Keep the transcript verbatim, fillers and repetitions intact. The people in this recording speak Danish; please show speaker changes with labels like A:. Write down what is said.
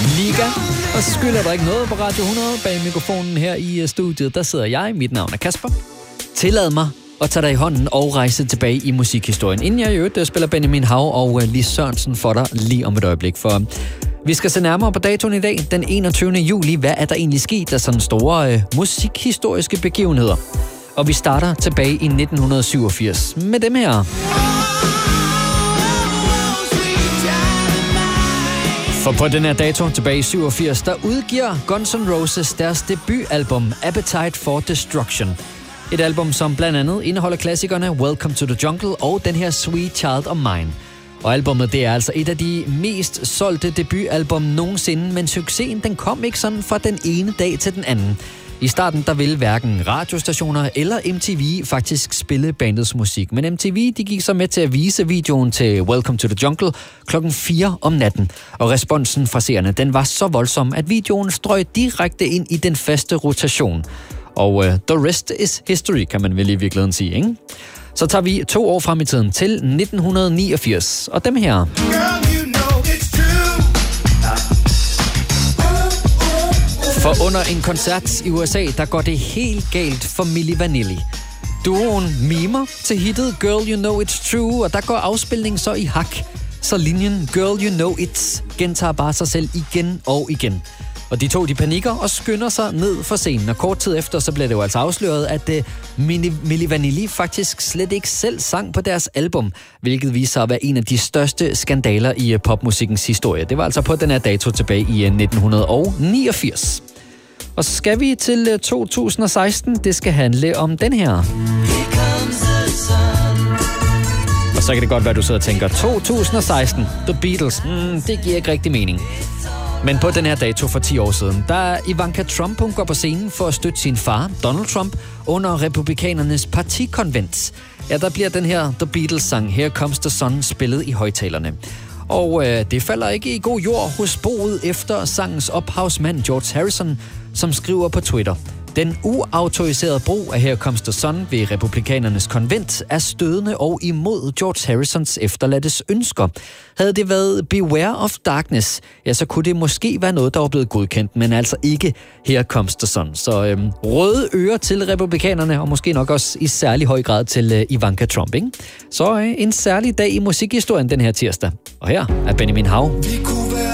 A: Liga. Og så skylder der ikke noget på Radio hundrede. Bag mikrofonen her i studiet, der sidder jeg. Mit navn er Kasper. Tillad mig at tage dig i hånden og rejse tilbage i musikhistorien. Inden jeg i øvrigt spiller Benjamin Hav og Lis Sørensen for dig lige om et øjeblik. For vi skal se nærmere på datoen i dag, den enogtyvende juli. Hvad er der egentlig sket af sådan store øh, musikhistoriske begivenheder? Og vi starter tilbage i nitten syvogfirs med dem her. For på den her dato, tilbage i syvogfirs, der udgiver Guns N' Roses deres debutalbum Appetite for Destruction. Et album, som blandt andet indeholder klassikerne Welcome to the Jungle og den her Sweet Child of Mine. Og albummet, det er altså et af de mest solgte debutalbum nogensinde, men succesen, den kom ikke sådan fra den ene dag til den anden. I starten, der ville hverken radiostationer eller M T V faktisk spille bandets musik. Men M T V, de gik så med til at vise videoen til Welcome to the Jungle klokken fire om natten. Og responsen fra seerne, den var så voldsom, at videoen strøg direkte ind i den faste rotation. Og uh, the rest is history, kan man vel i virkeligheden sige, ikke? Så tager vi to år frem i tiden til nitten niogfirs, og dem her. For under en koncert i U S A, der går det helt galt for Milli Vanilli. Duoen mimer til hittet Girl You Know It's True, og der går afspilningen så i hak. Så linjen Girl You Know It's gentager bare sig selv igen og igen. Og de to, de panikker og skynder sig ned for scenen. Og kort tid efter, så blev det jo altså afsløret, at uh, Milli, Milli Vanilli faktisk slet ikke selv sang på deres album, hvilket viser sig at være en af de største skandaler i uh, popmusikkens historie. Det var altså på den her dato tilbage i uh, nitten niogfirs. Og så skal vi til uh, to tusind og seksten. Det skal handle om den her. Og så kan det godt være, du sidder og tænker, to tusind og seksten, The Beatles, mm, det giver ikke rigtig mening. Men på den her dato for ti år siden, der Ivanka Trump, hun går på scenen for at støtte sin far, Donald Trump, under republikanernes partikonvent. Ja, der bliver den her The Beatles-sang, Here Comes the Sun, spillet i højtalerne. Og øh, det falder ikke i god jord hos boet efter sangens ophavsmand George Harrison, som skriver på Twitter: den uautoriserede brug af Here Comes the Sun ved republikanernes konvent er stødende og imod George Harrisons efterladtes ønsker. Havde det været Beware of Darkness, ja, så kunne det måske være noget, der var blevet godkendt, men altså ikke Here Comes the Sun. Så øhm, røde ører til republikanerne, og måske nok også i særlig høj grad til øh, Ivanka Trump, ikke? Så øh, en særlig dag i musikhistorien den her tirsdag. Og her er Benjamin Hav.